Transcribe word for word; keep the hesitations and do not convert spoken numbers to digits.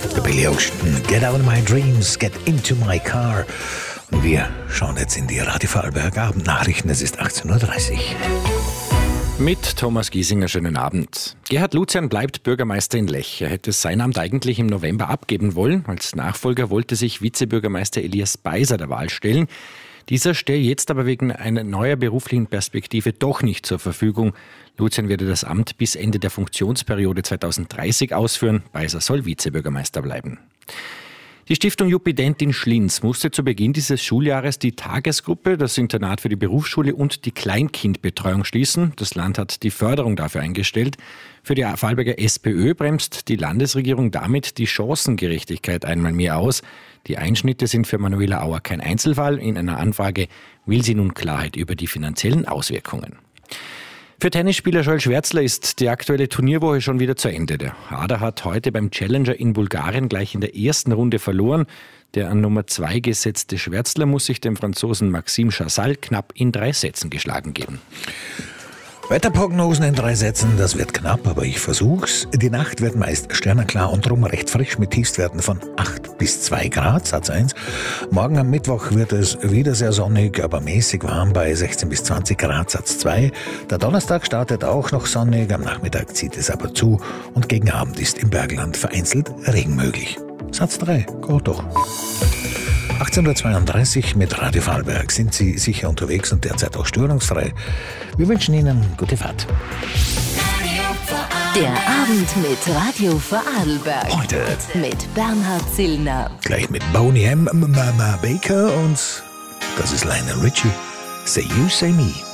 der Billy Ocean. Get out of my dreams, get into my car. Und wir schauen jetzt in die Radio Vorarlberg Abendnachrichten. Es ist achtzehn Uhr dreißig. Mit Thomas Giesinger, schönen Abend. Gerhard Luzian bleibt Bürgermeister in Lech. Er hätte sein Amt eigentlich im November abgeben wollen. Als Nachfolger wollte sich Vizebürgermeister Elias Beiser der Wahl stellen. Dieser steht jetzt aber wegen einer neuer beruflichen Perspektive doch nicht zur Verfügung. Luzian werde das Amt bis Ende der Funktionsperiode zweitausenddreißig ausführen. Beiser soll Vizebürgermeister bleiben. Die Stiftung Jupident in Schlinz musste zu Beginn dieses Schuljahres die Tagesgruppe, das Internat für die Berufsschule und die Kleinkindbetreuung schließen. Das Land hat die Förderung dafür eingestellt. Für die Vorarlberger SPÖ bremst die Landesregierung damit die Chancengerechtigkeit einmal mehr aus. Die Einschnitte sind für Manuela Auer kein Einzelfall. In einer Anfrage will sie nun Klarheit über die finanziellen Auswirkungen. Für Tennisspieler Joel Schwärzler ist die aktuelle Turnierwoche schon wieder zu Ende. Der Hader hat heute beim Challenger in Bulgarien gleich in der ersten Runde verloren. Der an Nummer zwei gesetzte Schwärzler muss sich dem Franzosen Maxime Chazal knapp in drei Sätzen geschlagen geben. Wetterprognosen in drei Sätzen, das wird knapp, aber ich versuch's. Die Nacht wird meist sternenklar und drum recht frisch mit Tiefstwerten von acht bis zwei Grad, Satz eins. Morgen am Mittwoch wird es wieder sehr sonnig, aber mäßig warm bei sechzehn bis zwanzig Grad, Satz zwei. Der Donnerstag startet auch noch sonnig, am Nachmittag zieht es aber zu und gegen Abend ist im Bergland vereinzelt Regen möglich. Satz drei, geht doch. achtzehn Uhr zweiunddreißig mit Radio Vorarlberg sind Sie sicher unterwegs und derzeit auch störungsfrei. Wir wünschen Ihnen gute Fahrt. Der Abend mit Radio Vorarlberg. Heute mit Bernhard Zillner. Gleich mit Boney M, Mama Baker und das ist Lionel Richie. Say You, Say Me.